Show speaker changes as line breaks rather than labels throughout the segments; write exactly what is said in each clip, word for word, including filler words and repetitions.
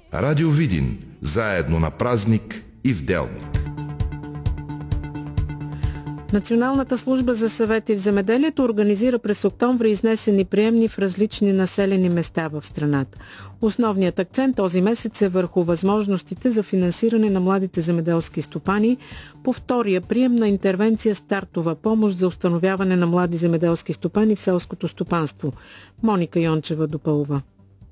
Радио Видин. Заедно на празник и в делник.
Националната служба за съвети в земеделието организира през октомври изнесени приемни в различни населени места в страната. Основният акцент този месец е върху възможностите за финансиране на младите земеделски стопани по втория прием на интервенция "Стартова помощ за установяване на млади земеделски стопани в селското стопанство". Моника Йончева допълва.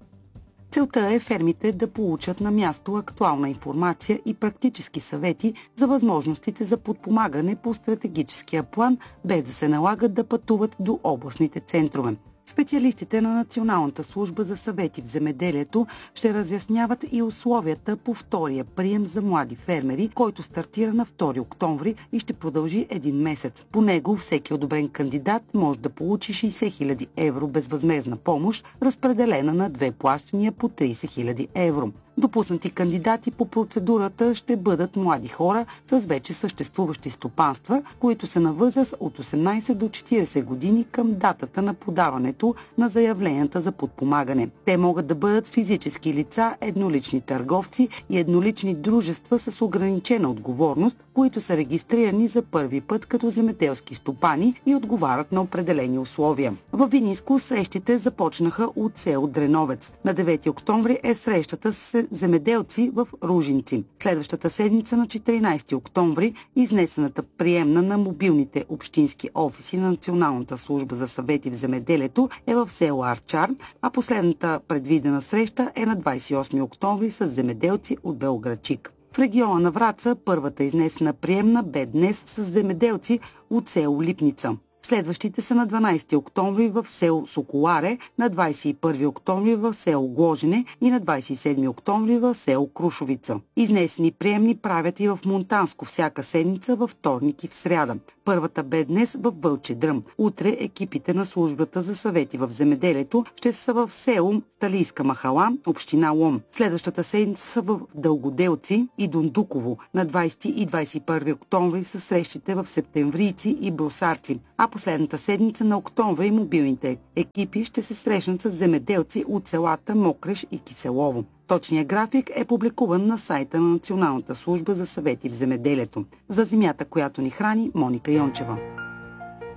Целта е фермите да получат на място актуална информация и практически съвети за възможностите за подпомагане по стратегическия план, без да се налагат да пътуват до областните центрове. Специалистите на Националната служба за съвети в земеделието ще разясняват и условията по втория прием за млади фермери, който стартира на втори октомври и ще продължи един месец. По него всеки одобрен кандидат може да получи шейсет хиляди евро безвъзмездна помощ, разпределена на две плащания по трийсет хиляди евро. Допуснати кандидати по процедурата ще бъдат млади хора с вече съществуващи стопанства, които са на възраст от осемнайсет до четирийсет години към датата на подаването на заявленията за подпомагане. Те могат да бъдат физически лица, еднолични търговци и еднолични дружества с ограничена отговорност, които са регистрирани за първи път като земеделски стопани и отговарят на определени условия. Във Виниско срещите започнаха от село Дреновец. На девети октомври е срещата с земеделци в Ружинци. Следващата седмица на четиринайсети октомври изнесената приемна на мобилните общински офиси на Националната служба за съвети в земеделието е в село Арчар, а последната предвидена среща е на двайсет и осми октомври с земеделци от Белоградчик. В региона на Враца първата изнесена приемна бе днес с земеделци от село Липница. Следващите са на дванайсети октомври в село Соколаре, на двайсет и първи октомври в село Гложене и на двайсет и седми октомври в село Крушовица. Изнесени приемни правят и в Монтанско всяка седмица във вторник и в сряда. Първата бе днес в Вълчедръм. Утре екипите на службата за съвети в земеделието ще са в село Сталийска махала, община Лом. Следващата седмица са в Дългоделци и Дундуково. На двайсети и двайсет и първи октомври са срещите в Септемврийци и Брусарци. А последната седмица на октомври мобилните екипи ще се срещнат с земеделци от селата Мокреш и Киселово. Точният график е публикуван на сайта на Националната служба за съвети в земеделието. За земята, която ни храни, Моника Йончева.